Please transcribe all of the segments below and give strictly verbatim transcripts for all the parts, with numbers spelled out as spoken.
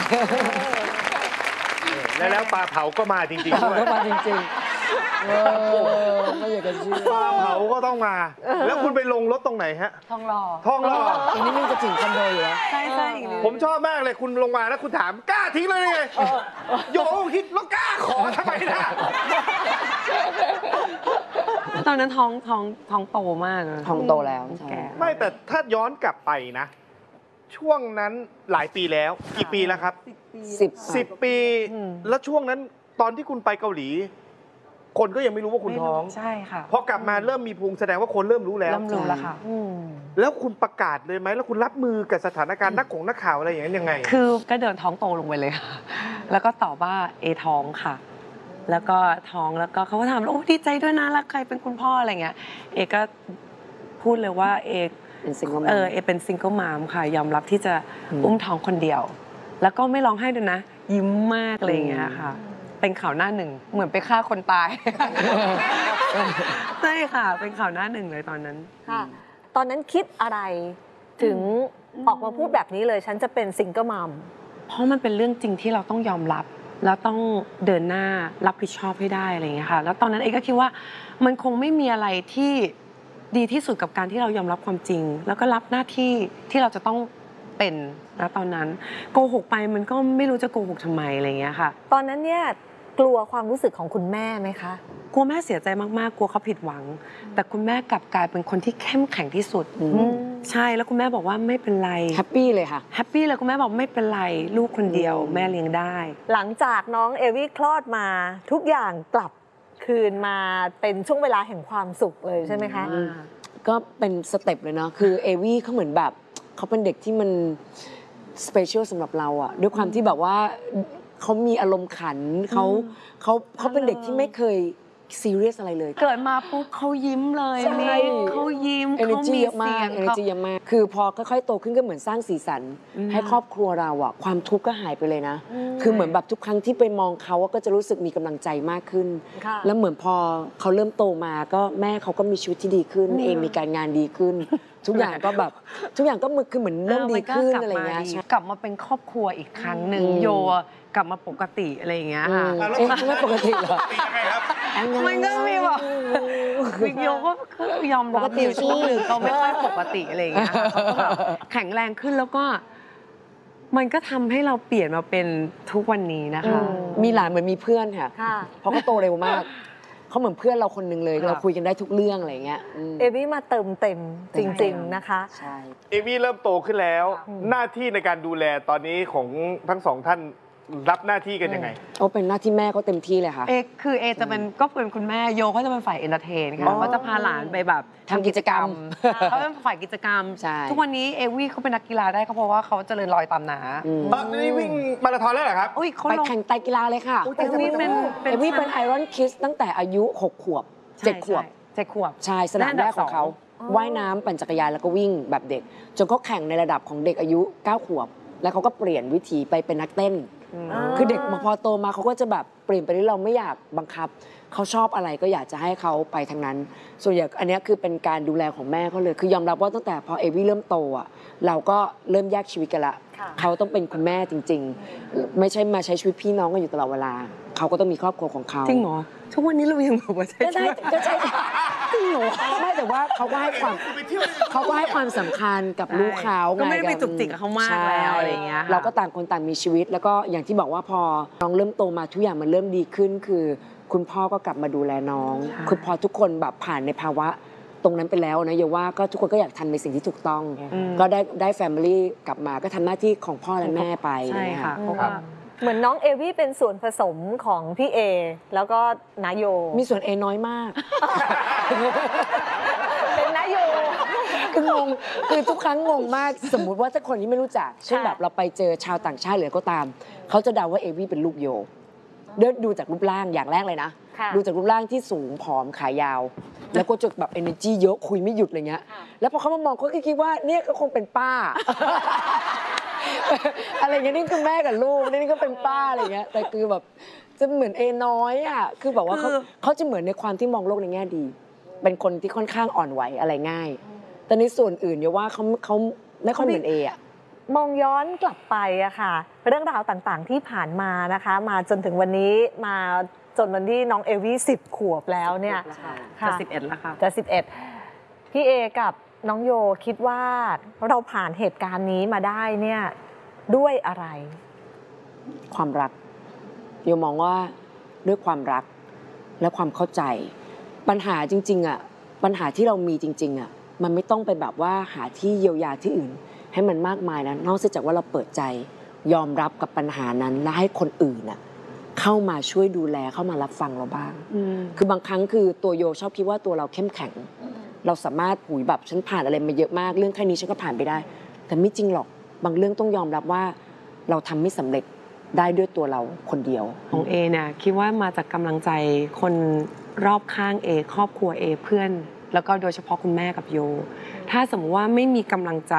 แล้วแล้วปลาเผาก็มาจริงๆด้วยก็มาจริงๆเออไม่อยากจะเชื่อปลาเผาก็ต้องมาแล้วคุณไปลงรถตรงไหนฮะทองหล่อทองหล่ออีกนิดนึงจะถึงคอนโดอยู่แล้วใช่ใช่ผมชอบมากเลยคุณลงมาแล้วคุณถามกล้าทิ้งเลยไงโยคิดแล้วกล้าขอทำไมนะตอนนั้นท้องท้องท้องโตมากท้องโตแล้วไม่แต่ถ้าย้อนกลับไปนะช่วงนั้นหลายปีแล้วกี่ปีแล้วครับสิบสิบปีแล้วช่วงนั้นตอนที่คุณไปเกาหลีคนก็ยังไม่รู้ว่าคุณท้องใช่ค่ะพอกลับมาเริ่มมีพุงแสดงว่าคนเริ่มรู้แล้วเริ่มรู้แล้วค่ะแล้วคุณประกาศเลยไหมแล้วคุณรับมือกับสถานการณ์นักข่งนักข่าวอะไรอย่างนั้นยังไงคือก็เดินท้องโตลงไปเลยค่ะแล้วก็ตอบว่าเอท้องค่ะแล้วก็ท้องแล้วก็เขาก็ถามโอ้ดีใจด้วยนะแล้วใครเป็นคุณพ่ออะไรเงี้ยเอก็พูดเลยว่าเอเป็นซิงเกิลมามเออเอเป็นซิงเกิลมามค่ะยอมรับที่จะอุ้มท้องคนเดียวแล้วก็ไม่ร้องไห้ด้วยนะยิ้มมากอะไรอย่างเงี้ยค่ะเป็นข่าวหน้าหนึ่งเหมือนไปฆ่าคนตายใช่ค่ะเป็นข่าวหน้าหนึ่งเลยตอนนั้นค่ะตอนนั้นคิดอะไรถึงออกมาพูดแบบนี้เลยฉันจะเป็นซิงเกิลมัมเพราะมันเป็นเรื่องจริงที่เราต้องยอมรับแล้วต้องเดินหน้ารับผิดชอบให้ได้อะไรอย่างเงี้ยค่ะแล้วตอนนั้นเอก็คิดว่ามันคงไม่มีอะไรที่ดีที่สุดกับการที่เรายอมรับความจริงแล้วก็รับหน้าที่ที่เราจะต้องเป็นนะตอนนั้นโกหกไปมันก็ไม่รู้จะโกหกทำไมอะไรอย่างเงี้ยค่ะตอนนั้นเนี่ยกลัวความรู้สึกของคุณแม่ไหมคะกลัวแม่เสียใจมากๆกลัวเขาผิดหวังแต่คุณแม่กลับกลายเป็นคนที่เข้มแข็งที่สุดใช่แล้วคุณแม่บอกว่าไม่เป็นไรแฮปปี้เลยค่ะแฮปปี้เลยคุณแม่บอกไม่เป็นไรลูกคนเดียวแม่เลี้ยงได้หลังจากน้องเอวี่คลอดมาทุกอย่างกลับคืนมาเป็นช่วงเวลาแห่งความสุขเลยใช่ไหมคะก็เป็นสเต็ปเลยเนาะคือเอวี่เขาเหมือนแบบเขาเป็นเด็กที่มันสเปเชียลสำหรับเราอะด้วยความที่แบบว่าเขามีอารมณ์ขันเขาเขาเขาเป็นเด็กที่ไม่เคยซีเรียสอะไรเลยเกิดมาปุ๊บเขายิ้มเลยเขายิ้มเอเนอร์จีเยอะมากเอเนอร์จีเยอะมากคือพอค่อยๆโตขึ้นก็เหมือนสร้างสีสันให้ครอบครัวเราอะความทุกข์ก็หายไปเลยนะคือเหมือนแบบทุกครั้งที่ไปมองเขาก็จะรู้สึกมีกำลังใจมากขึ้นแล้วเหมือนพอเขาเริ่มโตมาก็แม่เขาก็มีชีวิตที่ดีขึ้นเองมีการงานดีขึ้นทุกอย่างก็แบบทุกอย่างก็มือคือเหมือนเริ่มดีขึ้นอะไรเงี้ยกลับมาเป็นครอบครัวอีกครั้งหนึ่งโยกลับมาปกติอะไรอย่างเงี้ยค่ะเอ๊ะไม่ปกติเหรอมันก็มีแบบวิโยก็ยอมรับอยู่ช่วงหนึ่งเขาไม่ค่อยปกติอะไรอย่างเงี้ยเขาก็แบบแข็งแรงขึ้นแล้วก็มันก็ทำให้เราเปลี่ยนมาเป็นทุกวันนี้นะคะมีหลานเหมือนมีเพื่อนค่ะเพราะเขาโตเร็วมากเขาเหมือนเพื่อนเราคนหนึ่งเลยเราคุยกันได้ทุกเรื่องอะไรเงี้ยเอวี่มาเติมเต็มจริงๆนะคะใช่เอวี่เริ่มโตขึ้นแล้วหน้าที่ในการดูแลตอนนี้ของทั้งสองท่านรับหน้าที่กันยังไงโอ้เป็นหน้าที่แม่ก็เต็มที่เลยค่ะเอคือเอจะเป็นก็เป็นคุณแม่โยเขาจะเป็นฝ่ายเอนเตอร์เทนค่ะเขาจะพาหลานไปแบบทำกิจกรรมเขาเป็นฝ่ายกิจกรรมทุกวันนี้เอวี่เขาเป็นนักกีฬาได้ก็เพราะว่าเขาเจริญรอยตามหนานี่วิ่งมาราธอนแล้วเหรอครับไปแข่งไตรกีฬาเลยค่ะเอวี่เป็นเอวี่เป็นไอรอนคิสตั้งแต่อายุหกขวบเจ็ดขวบเจ็ดขวบใช่สนามแรกของเขาว่ายน้ำปั่นจักรยานแล้วก็วิ่งแบบเด็กจนเขาแข่งในระดับของเด็กอายุเก้าขวบแล้วเขาก็เปลี่ยนวิถีไปเป็นนักเต้นคือเด็กมาพอโตมาเขาก็จะแบบเปลี่ยนไปที่เราไม่อยากบังคับเขาชอบอะไรก็อยากจะให้เขาไปทางนั้นส่วนใหญ่อันนี้คือเป็นการดูแลของแม่เขาเลยคือยอมรับว่าตั้งแต่พอเอวี่เริ่มโตอ่ะเราก็เริ่มแยกชีวิตกันละเขาต้องเป็นคุณแม่จริงๆไม่ใช่มาใช้ชีวิตพี่น้องกันอยู่ตลอดเวลาเขาก็ต้องมีครอบครัวของเขาจริงเหรอทุกวันนี้เรายังแบบว่าใช่ใช่ก็ใช่จริงเหรอไม่แต่ว่าเขาก็ให้ความเขาก็ให้ความสำคัญกับลูกเขาก็ไม่ได้ไปจุกจิกกับเขามากแล้วอะไรอย่างเงี้ยเราก็ต่างคนต่างมีชีวิตแล้วก็อย่างที่บอกว่าพอน้องเริ่มโตมาทุกอย่างมันเริ่มดีขึ้นคือคุณพ่อก็กลับมาดูแลน้องคือพอทุกคนแบบผ่านในภาวะตรงนั้นไปแล้วนะอย่าว่าก็ทุกคนก็อยากทำในสิ่งที่ถูกต้องก็ได้ได้แฟมิลี่กลับมาก็ทำหน้าที่ของพ่อและแม่ไปใช่ค่ะเหมือนน้องเอวี่เป็นส่วนผสมของพี่เอแล้วก็นายโยมีส่วนเอน้อยมากเป็นนายโยคืองงคือทุกครั้งงงมากสมมุติว่าถ้าคนที่ไม่รู้จักเช่นแบบเราไปเจอชาวต่างชาติหรือก็ตามเขาจะเดาว่าเอวี่เป็นลูกโยเดินดูจากรูปร่างอย่างแรกเลยนะดูจากรูปร่างที่สูงผอมขายาวแล้วก็จะแบบ energy เยอะคุยไม่หยุดอะไรเงี้ยแล้วพอเขามามองเขาก็คิดว่าเนี่ยก็คงเป็นป้าอะไรเงี้ยนี่คือแม่กับลูกนี่ก็เป็นป้าอะไรเงี้ยแต่คือแบบจะเหมือนเอน้อยอ่ะคือแบบว่าเขาเขาจะเหมือนในความที่มองโลกในแง่ดีเป็นคนที่ค่อนข้างอ่อนไหวอะไรง่ายแต่ในส่วนอื่นอย่าว่าเขาเขาไม่ค่อยเหมือนเออ่ะมองย้อนกลับไปอะค่ะเรื่องราวต่างๆที่ผ่านมานะคะมาจนถึงวันนี้มาจนวันที่น้องเอวี่สิบขวบแล้วเนี่ยจะสิบเอ็ดแล้วค่ะจะสิบเอ็ดพี่เอกับน้องโยคิดว่าเราผ่านเหตุการณ์นี้มาได้เนี่ยด้วยอะไรความรักโยมองว่าด้วยความรักและความเข้าใจปัญหาจริงๆอ่ะปัญหาที่เรามีจริงๆอ่ะมันไม่ต้องไปแบบว่าหาที่เยียวยาที่อื่นให้มันมากมายนะนอกจากว่าเราเปิดใจยอมรับกับปัญหานั้นและให้คนอื่นอ่ะเข้ามาช่วยดูแลเข้ามารับฟังเราบ้างคือบางครั้งคือตัวโยชอบคิดว่าตัวเราเข้มแข็งเราสามารถหุยแบบฉันผ่านอะไรมาเยอะมากเรื่องแค่นี้ฉันก็ผ่านไปได้แต่ไม่จริงหรอกบางเรื่องต้องยอมรับว่าเราทำไม่สำเร็จได้ด้วยตัวเราคนเดียวของเอเนี่ยคิดว่ามาจากกำลังใจคนรอบข้างเอครอบครัวเอเพื่อนแล้วก็โดยเฉพาะคุณแม่กับโยถ้าสมมติว่าไม่มีกำลังใจ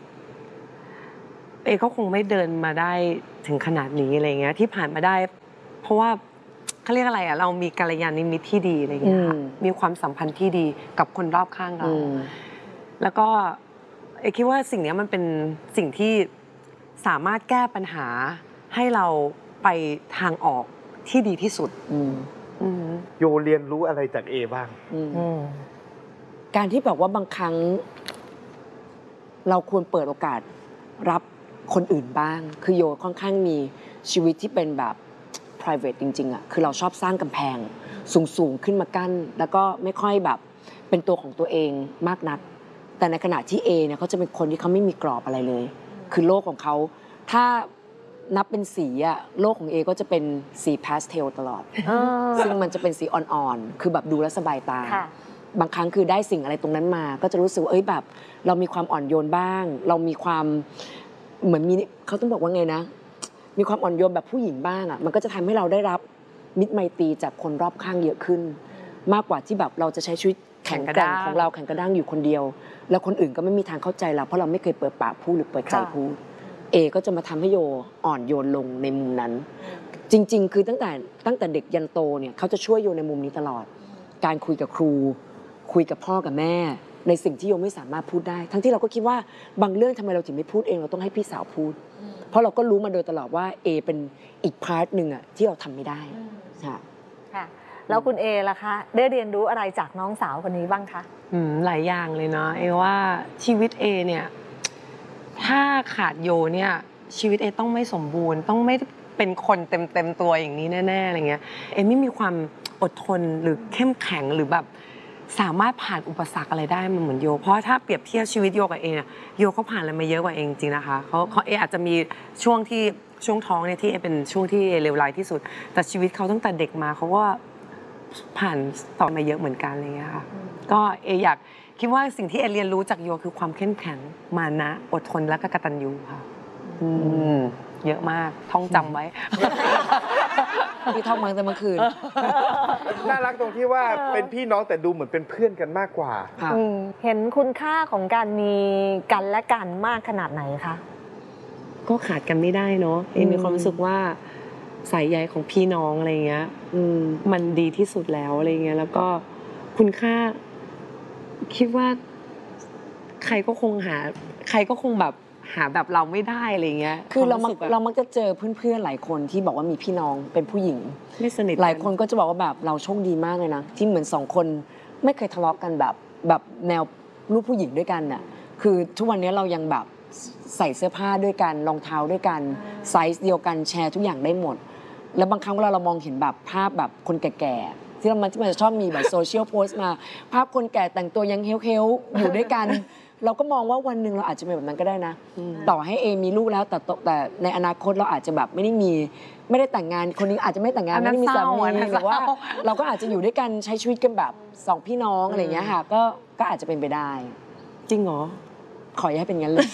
เอก็คงไม่เดินมาได้ถึงขนาดนี้อะไรเงี้ยที่ผ่านมาได้เพราะว่าเขาเรียกอะไรอ่ะเรามีกัลยาณมิตรที่ดีอะไรเงี้ยค่ะมีความสัมพันธ์ที่ดีกับคนรอบข้างเราแล้วก็เอคิดว่าสิ่งนี้มันเป็นสิ่งที่สามารถแก้ปัญหาให้เราไปทางออกที่ดีที่สุดโยเรียนรู้อะไรจากเอบ้างการที่บอกว่าบางครั้งเราควรเปิดโอกาสรับคนอื่นบ้างคือโยค่อนข้างมีชีวิตที่เป็นแบบ private จริงๆอ่ะคือเราชอบสร้างกำแพงสูงๆขึ้นมากั้นแล้วก็ไม่ค่อยแบบเป็นตัวของตัวเองมากนักแต่ในขณะที่เอเนี่ยเขาจะเป็นคนที่เขาไม่มีกรอบอะไรเลยคือโลกของเขาถ้านับเป็นสีอะโลกของเอก็จะเป็นสีพาสเทลตลอดซึ่งมันจะเป็นสีอ่อนๆคือแบบดูแลสบายตาบางครั้งคือได้สิ่งอะไรตรงนั้นมาก็จะรู้สึกว่าเอ้ยแบบเรามีความอ่อนโยนบ้างเรามีความเหมือนมีเขาต้องบอกว่าไงนะมีความอ่อนโยนแบบผู้หญิงบ้างอะมันก็จะทำให้เราได้รับมิตรไมตรีจากคนรอบข้างเยอะขึ้นมากกว่าที่แบบเราจะใช้ชีวิตแข็งแกร่งของเราแข็งกระด้างอยู่คนเดียวแล้วคนอื่นก็ไม่มีทางเข้าใจเราเพราะเราไม่เคยเปิดปากพูดหรือเปิดใจพูดเอก็จะมาทำให้โยอ่อนโยนลงในมุมนั้นจริงๆคือตั้งแต่ตั้งแต่เด็กยันโตเนี่ยเขาจะช่วยโยในมุมนี้ตลอดการคุยกับครูคุยกับพ่อกับแม่ในสิ่งที่โยไม่สามารถพูดได้ทั้งที่เราก็คิดว่าบางเรื่องทำไมเราถึงไม่พูดเองเราต้องให้พี่สาวพูดเพราะเราก็รู้มาโดยตลอดว่าเอเป็นอีกพาร์ทหนึ่งอะที่เราทำไม่ได้ค่ะค่ะแล้วคุณเอล่ะคะได้เรียนรู้อะไรจากน้องสาวคนนี้บ้างคะอืมหลายอย่างเลยเนาะเอว่าชีวิตเอเนี่ยถ้าขาดโยเนี่ยชีวิตเอต้องไม่สมบูรณ์ต้องไม่เป็นคนเต็มเต็มตัวอย่างนี้แน่ๆอะไรเงี้ยเอไม่มีความอดทนหรือเข้มแข็งหรือแบบสามารถผ่านอุปสรรคอะไรได้มันเหมือนโยเพราะถ้าเปรียบเทียบชีวิตโยกับเอเนี่ยโยเขาผ่านอะไรมาเยอะกว่าเองจริงนะคะเขาเขาเออาจจะมีช่วงที่ช่วงท้องเนี่ยที่เอเป็นช่วงที่เลวร้ายที่สุดแต่ชีวิตเขาตั้งแต่เด็กมาเขาก็ผ่านต่อมาเยอะเหมือนกันอะไรเงี้ยค่ะก็เออยากคิดว่าสิ่งที่เอเรียนรู้จากโยคือความเข้มแข็งมานะอดทนและก็กตัญญูค่ะเยอะมากท่องจำไว้ที่ท่องมาตั้งแต่เมื่อคืนน่ารักตรงที่ว่าเป็นพี่น้องแต่ดูเหมือนเป็นเพื่อนกันมากกว่าเห็นคุณค่าของการมีกันและกันมากขนาดไหนคะก็ขาดกันไม่ได้เนาะเอมีความรู้สึกว่าสายใยของพี่น้องอะไรเงี้ยมันดีที่สุดแล้วอะไรเงี้ยแล้วก็คุณค่าคิดว่าใครก็คงหาใครก็คงแบบหาแบบเราไม่ได้อะไรเงี้ยคือเราเรามักจะเจอเพื่อนๆหลายคนที่บอกว่ามีพี่น้องเป็นผู้หญิงไม่สนิทหลายคนก็จะบอกว่าแบบเราโชคดีมากเลยนะที่เหมือนสองคนไม่เคยทะเลาะกันแบบแบบแนวลูกผู้หญิงด้วยกันน่ะคือทุกวันนี้เรายังแบบใส่เสื้อผ้าด้วยกันรองเท้าด้วยกันไซส์เดียวกันแชร์ทุกอย่างได้หมดแล้วบางครั้งเวลาเรามองเห็นแบบภาพแบบคนแก่ๆที่เรามันที่มันจะชอบมีแบบโซเชียลโพสต์มาภาพคนแก่แต่งตัวยังเฮลๆอยู่ด้วยกันเราก็มองว่าวันหนึ่งเราอาจจะเป็นแบบนั้นก็ได้นะต่อให้เอมีลูกแล้วแต่แต่ในอนาคตเราอาจจะแบบไม่ได้มีไม่ได้แต่งงานคนนี้อาจจะไม่แต่งงานไม่ได้มีสามีหรือว่าเราก็อาจจะอยู่ด้วยกันใช้ชีวิตกันแบบสองพี่น้องอะไรอย่างเงี้ยค่ะก็ก็อาจจะเป็นไปได้จริงเหรอขออย่าให้เป็นงั้นเลย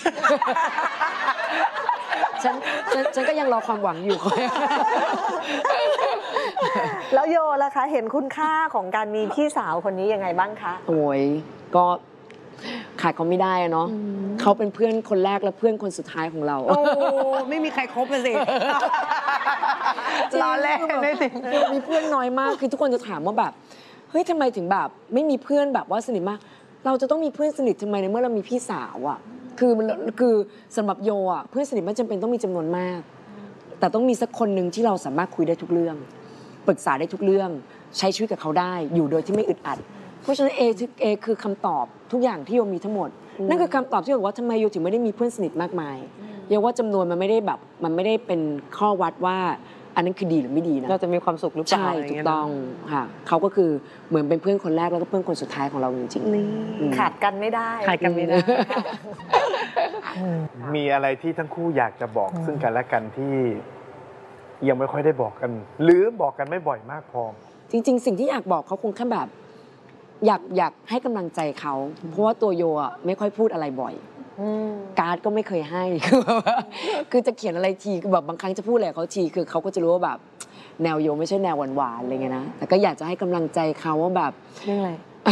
ฉันฉันก็ยังรอความหวังอยู่แล้วโยล่ะคะเห็นคุณค่าของการมีพี่สาวคนนี้ยังไงบ้างคะโอ้ยก็ขาดเขาไม่ได้เนาะเขาเป็นเพื่อนคนแรกและเพื่อนคนสุดท้ายของเราโอ้ไม่มีใครครบเลยสิล้อเล่นไม่สิมีเพื่อนน้อยมากคือทุกคนจะถามว่าแบบเฮ้ยทำไมถึงแบบไม่มีเพื่อนแบบว่าสนิทมากเราจะต้องมีเพื่อนสนิททำไมในเมื่อเรามีพี่สาวอ่ะคือมันคือสำหรับโยอ่ะเพื่อนสนิทไม่จำเป็นต้องมีจำนวนมาก แต่ต้องมีสักคนหนึ่งที่เราสามารถคุยได้ทุกเรื่องปรึกษาได้ทุกเรื่องใช้ชีวิตกับเขาได้อยู่โดยที่ไม่อึดอัดเพราะฉะนั้นเอเอคือคำตอบทุกอย่างที่โยมีทั้งหมดนั่นคือคำตอบที่บอกว่าทำไมโยถึงไม่ได้มีเพื่อนสนิทมากมายโยว่าจำนวนมันไม่ได้แบบมันไม่ได้เป็นข้อวัดว่าอันนั้นคือดีหรือไม่ดีนะเราจะมีความสุขหรือเปล่าใช่ะไรถูกเยต้องค่ะเขาก็คือเหมือนเป็นเพื่อนคนแรกแล้วก็เพื่อนคนสุดท้ายของเราจริงๆอืมขาดกันไม่ได้ขาดกันไม่ได้มีอะไรที่ทั้งคู่อยากจะบอกซึ่งกันและกันที่ยังไม่ค่อยได้บอกกัน หรือบอกกันไม่บ่อยมากพอจริงๆ สิ่งที่อยากบอกเขาคงแค่แบบ อยากอยากให้กำลังใจเขา เพราะว่าตัวโยอ่ะไม่ค่อยพูดอะไรบ่อย การ์ดก็ไม่เคยให้ คือแบบว่าคือจะเขียนอะไรทีคือแบบบางครั้งจะพูดอะไรกับเขาทีคือเขาก็จะรู้ว่าแบบแนวโยไม่ใช่แนวหวานๆอะไรเงี้ยนะแต่ก็อยากจะให้กำลังใจเขาว่าแบบเรื่องอะไร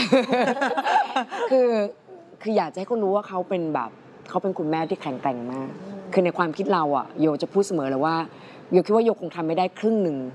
คือคืออยากจะให้เขารู้ว่าเขาเป็นแบบเขาเป็นคุณแม่ที่แข็งแกร่งมาก คือในความคิดเราอ่ะโยจะพูดเสมอเลยว่าโยคิดว่าโยคงทำไม่ได้ครึ่งหนึ่ง